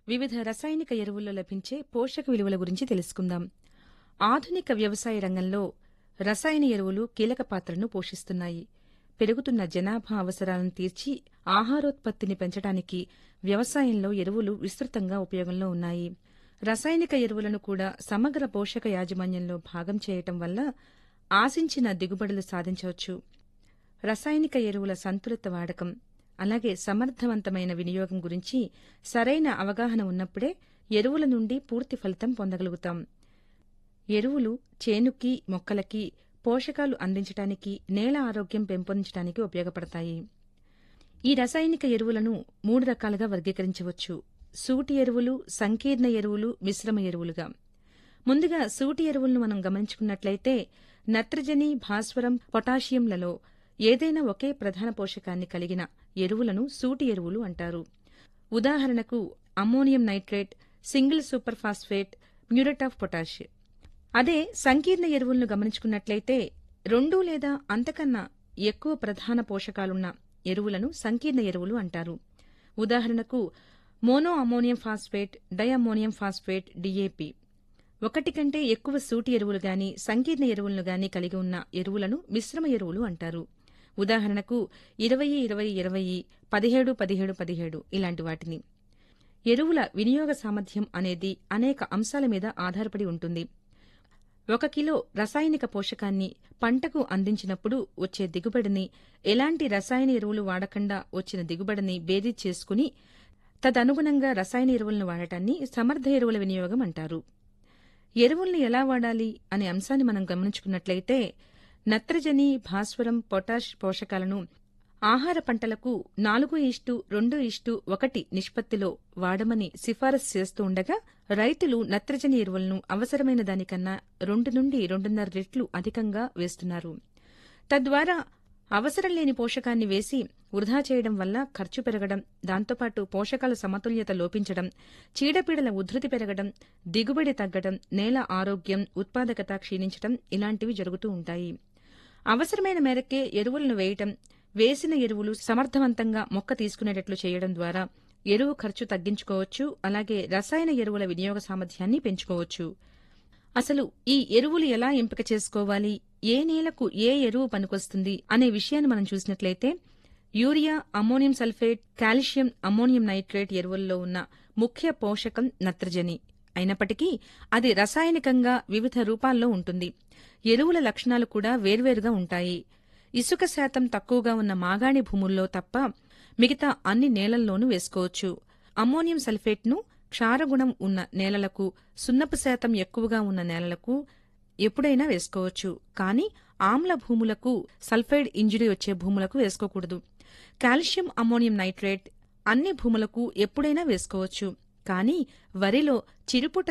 వివిధ రసాయనిక ఎరువుల్లో లభించే పోషక విలువల గురించి తెలుసుకుందాం. ఆధునిక వ్యవసాయ రంగంలో రసాయన ఎరువులు కీలక పాత్రను పోషిస్తున్నాయి. పెరుగుతున్న జనాభా అవసరాలను తీర్చి ఆహారోత్పత్తిని పెంచడానికి వ్యవసాయంలో ఎరువులు విస్తృతంగా ఉపయోగంలో ఉన్నాయి. రసాయనిక ఎరువులను కూడా సమగ్ర పోషక యాజమాన్యంలో భాగం చేయటం వల్ల ఆశించిన దిగుబడులు సాధించవచ్చు. రసాయనిక ఎరువుల సంతులిత వాడకం, అలాగే సమర్థవంతమైన వినియోగం గురించి సరైన అవగాహన ఉన్నప్పుడే ఎరువుల నుండి పూర్తి ఫలితం పొందగలుగుతాం. ఎరువులు చేనుకి, మొక్కలకి పోషకాలు అందించటానికి, నేల ఆరోగ్యం పెంపొందించడానికి ఉపయోగపడతాయి. ఈ రసాయనిక ఎరువులను 3 రకాలుగా వర్గీకరించవచ్చు: సూటి ఎరువులు, సంకీర్ణ ఎరువులు, మిశ్రమ ఎరువులుగా. ముందుగా సూటి ఎరువులను మనం గమనించుకున్నట్లయితే నత్రజని, భాస్వరం, పొటాషియంలలో ఏదైనా ఒకే ప్రధాన పోషకాన్ని కలిగిన ఎరువులను సూటి ఎరువులు అంటారు. ఉదాహరణకు ammonium nitrate, single super phosphate, muriate of potash. అదే సంకీర్ణ ఎరువులను గమనించుకున్నట్లయితే 2 లేదా అంతకన్నా ఎక్కువ ప్రధాన పోషకాలున్న ఎరువులను సంకీర్ణ ఎరువులు అంటారు. ఉదాహరణకు mono ammonium phosphate, డైఅమ్మోనియం phosphate, DAP. 1 కంటే ఎక్కువ సూటి ఎరువులు గాని, సంకీర్ణ ఎరువులను గాని కలిగి ఉన్న ఎరువులను మిశ్రమ ఎరువులు అంటారు. ఉదాహరణకు 20-20-20, 17-17-17 ఇలాంటి వాటిని. ఎరువుల వినియోగ సామర్థ్యం అనేది అనేక అంశాల మీద ఆధారపడి ఉంటుంది. 1 కిలో రసాయనిక పోషకాన్ని పంటకు అందించినప్పుడు వచ్చే దిగుబడిని, ఎలాంటి రసాయన ఎరువులు వాడకుండా వచ్చిన దిగుబడిని బేరీజ్ చేసుకుని తదనుగుణంగా రసాయన ఎరువులను వాడటాన్ని సమర్థ ఎరువుల వినియోగం అంటారు. ఎరువుల్ని ఎలా వాడాలి అనే అంశాన్ని మనం గమనించుకున్నట్లయితే నత్రజని, భాస్వరం, పొటాష్ పోషకాలను ఆహార పంటలకు 4:2:1 నిష్పత్తిలో వాడమని సిఫారసు చేస్తూ ఉండగా, రైతులు నత్రజని ఎరువులను అవసరమైన దానికన్నా 2 నుండి 2.5 రెట్లు అధికంగా వేస్తున్నారు. తద్వారా అవసరం లేని పోషకాన్ని వేసి వృధా చేయడం వల్ల ఖర్చు పెరగడం, దాంతోపాటు పోషకాల సమతుల్యత లోపించడం, చీడపీడల ఉధృతి పెరగడం, దిగుబడి తగ్గడం, నేల ఆరోగ్యం, ఉత్పాదకత క్షీణించడం ఇలాంటివి జరుగుతూ ఉంటాయి. అవసరమైన మేరకే ఎరువులను వేయటం, వేసిన ఎరువులు సమర్థవంతంగా మొక్క తీసుకునేటట్లు చేయడం ద్వారా ఎరువు ఖర్చు తగ్గించుకోవచ్చు. అలాగే రసాయన ఎరువుల వినియోగ సామర్థ్యాన్ని పెంచుకోవచ్చు. అసలు ఈ ఎరువులు ఎలా ఎంపిక చేసుకోవాలి, ఏ నేలకు ఏ ఎరువు పనికొస్తుంది అనే విషయాన్ని మనం చూసినట్లయితే urea, ammonium sulphate, calcium, ammonium nitrate ఎరువుల్లో ఉన్న ముఖ్య పోషకం నత్రజని అయినప్పటికీ అది రసాయనికంగా వివిధ రూపాల్లో ఉంటుంది. ఎరువుల లక్షణాలు కూడా వేర్వేరుగా ఉంటాయి. ఇసుక శాతం తక్కువగా ఉన్న మాగాణి భూముల్లో తప్ప మిగతా అన్ని నేలల్లోనూ వేసుకోవచ్చు. అమ్మోనియం సల్ఫేట్ను క్షారగుణం ఉన్న నేలలకు, సున్నపు శాతం ఎక్కువగా ఉన్న నేలలకు ఎప్పుడైనా వేసుకోవచ్చు. కానీ ఆమ్ల భూములకు, సల్ఫైడ్ ఇంజురీ వచ్చే భూములకు వేసుకోకూడదు. కాల్షియం అమ్మోనియం నైట్రేట్ అన్ని భూములకు ఎప్పుడైనా వేసుకోవచ్చు. కానీ వరిలో చిరుపుట